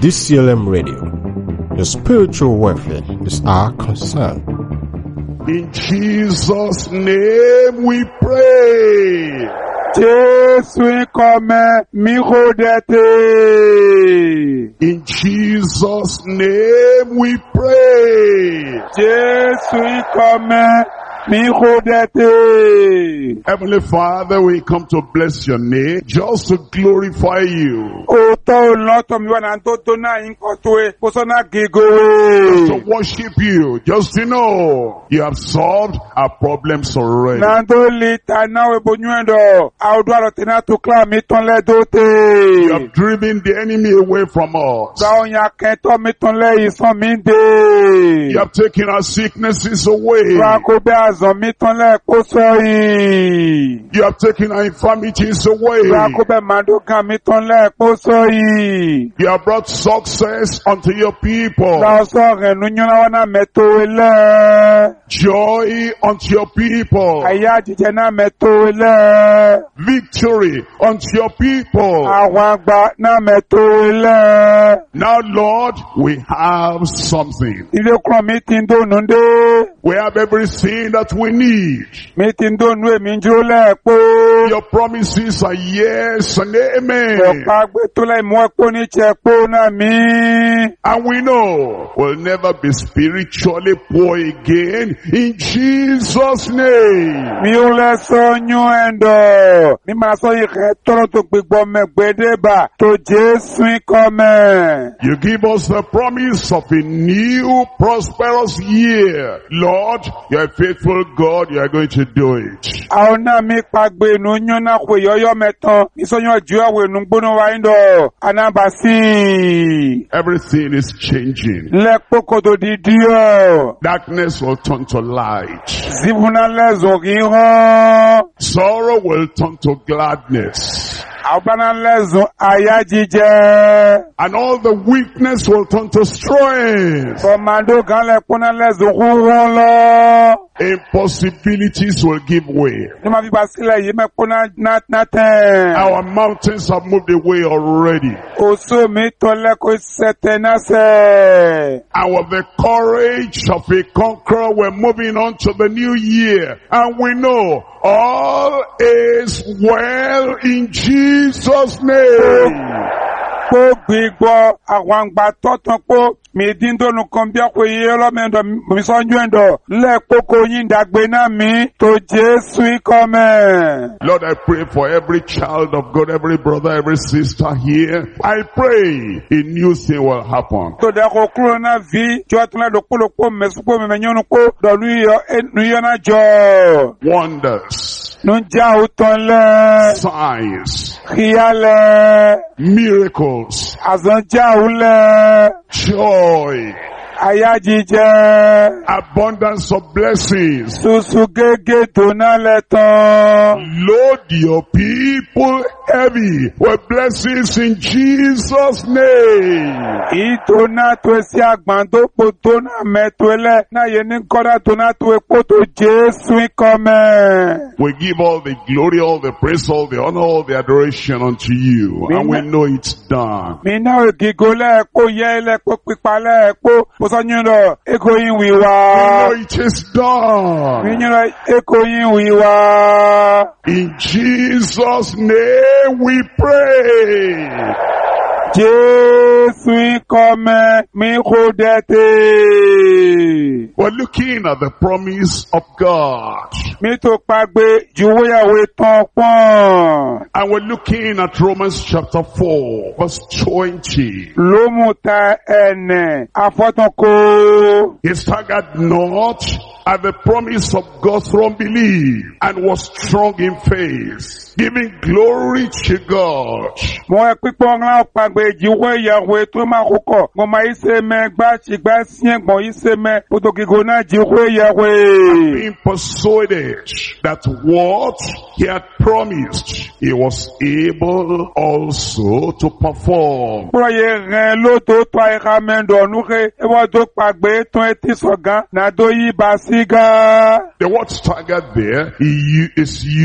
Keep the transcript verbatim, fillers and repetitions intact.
D C L M Radio. Your spiritual welfare is our concern. In Jesus' name we pray. Jésus comme mirodete. In Jesus' name we pray. Jésus comme mirodete. Heavenly Father, we come to bless your name, just to glorify you, Oto loto mi wana ntoto na inkotwe posona to gigowe. worship you, just to know you have solved our problems already. Nando lita nawe bonyuendo. Audwalo tena tukla miton le You dote. have driven the enemy away from us. Zaonya kento miton le ison You minde. have taken our sicknesses away. Wako be azon miton le kosoyi. You have taken our infirmities away. Wako be mandoka miton le kosoyi. You have brought success unto your people, La so renu nyona wana meto ele. joy unto your people, Aya jije na meto ele. victory unto your people. Awagba na meto ele. Now, Lord, we have something. Ile kron meeting do nunde. We have everything that we need. Meeting do nu emi njole po. Your promises are yes and amen. Ọ̀pá gbé tó lẹ́yìn mú ẹ̀pọ̀ ní ìṣẹ̀pọ̀ náà mí. And we know we'll never be spiritually poor again in Jesus' name. Mi ò lẹ sọ yún ẹ̀ndọ̀. Mi máa sọ ìkẹ́ tọ́rọ tó gbígbọ́ mẹ́gbẹ́dẹ́bà tó Jésù ikọ̀ mẹ́. You give us the promise of a new prosperous year. Lord, you're a faithful God. You are going to do it. Àwọn náà mi pàgbé inú yún náà kò yọ́yọ́ mẹ́tàn. Mi sọ yún ọjọ́ àwọn inú gbóná wa ń dọ̀. Anábàásí. Everything is changing. Lẹ́pọ̀ kòtò dídí ọ̀. Darkness will turn to light. Zibuna lẹ́zọ̀ kì í hàn. Sorrow will turn to gladness. Àbáná lẹ́zọ̀ àyá jíjẹ. And all the weakness will turn to strength. Kọ̀mádó kan lẹ́pọ̀ náà lẹ́zọ̀ kúrò lọ. Impossibilities will give way. Ní ma fi bá sílẹ̀ yìí mẹ́pọ̀ náà náà tẹ̀. Our mountains have moved away already. Oṣù mi tọ́lẹ̀ kò ṣẹ̀tẹ̀ náà sẹ̀. And with the courage of a conqueror, we're moving on to the new year. And we know all is well in Jesus' name. Kó gbígbọ́ àwọn àgbà tọ́tàn pọ̀ mi dín tónú kan bí ọkọ̀ yìí ọlọ́mẹ́ndọ̀ mi sọ́njú ẹ̀ndọ̀ lẹ́ẹ̀kọ́ kò yín dàgbé náà mi tó Jésù ikọ̀ mẹ́. Lord, I pray for every child of God, every brother, every sister here. I pray a new thing will happen. Tó dẹ́kọ̀ kúrò náà vi jọ́ tó lẹ́dọ̀ kpólókpó mẹ́sùkpó mẹ́mẹ́nyọ́nù kó dọ̀lú yọ náà jọ. Wonders, Nùjà òtàn lẹ́. signs, Kíyálẹ̀. miracles, Àzànjà òlẹ̀. joy, Àyá jíjẹ. abundance of blessings. Susu gẹ́gẹ́ tó náà lẹ́tàn. Load your people heavy with blessings in Jesus' name. Ìtò náà tó sí àgbàndópo tó náà mẹ́tò ẹlẹ́ náà yẹ ní kọ́dá tó náà tó epo tó Jésù ikọ̀ mẹ́. We give all the glory, all the praise, all the honor, all the adoration unto you. And we know it's done. Mi náà gígó lẹ́ẹ̀kó yẹ lẹ́ẹ̀kó pípa lẹ́ẹ̀kó bọ́sọ́yún lọ èkó yín We wíwá. know it is done. Mi yín lọ èkó yín wíwá. In Jesus' name we pray. Jésù ikọ̀ mẹ́ mi kò dẹ́tẹ̀. We're looking at the promise of God. Mi tó pàgbé jùwóyàwó tán pọ́n. And we're looking at Romans chapter four, verse twenty. Ló mú ta ẹnẹ̀ afọ́tànkó. He staggered not at the promise of God through unbelief, and was strong in faith, giving glory to God. Mo ẹ pípọ́ ńlá pàgbé jùwóyàwó tó máa kókọ̀. Mo máa ìṣe mẹ́ gbá ṣìgbá sí ẹ̀gbọ́n ìṣe mẹ́ pòtòkìgò náà jùwóyàwó. Being persuaded that what he had promised, he was able also to perform. Púrọ̀yẹ rẹ̀ ló tó tó àìká mẹ́ndọ̀ ọ̀nùkẹ́ ẹwọ́ tó pàgbé tó ẹtí sọ̀gán náà tó yí bá sígá. The word staggered there is